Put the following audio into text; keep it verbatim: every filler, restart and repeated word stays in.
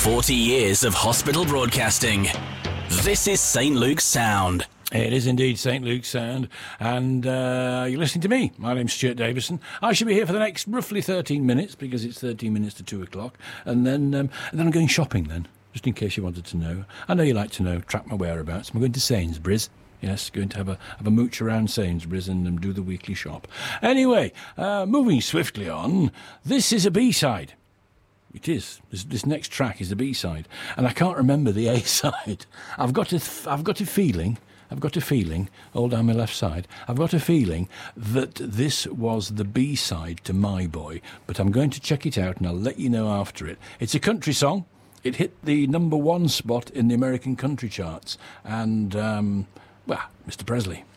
forty years of hospital broadcasting. This is Saint Luke's Sound. It is indeed Saint Luke's Sound, and uh, you're listening to me. My name's Stuart Davison. I should be here for the next roughly thirteen minutes, because it's thirteen minutes to two o'clock, and then um, and then I'm going shopping then, just in case you wanted to know. I know you like to know, track my whereabouts. I'm going to Sainsbury's. Yes, going to have a have a mooch around Sainsbury's and um, do the weekly shop. Anyway, uh, moving swiftly on, this is a B-side. It is. This, this next track is the B-side, and I can't remember the A-side. I've got a, th- I've got a feeling... I've got a feeling, all down my left side, I've got a feeling that this was the B-side to My Boy, but I'm going to check it out and I'll let you know after it. It's a country song. It hit the number one spot in the American country charts, and, um, well, Mister Presley.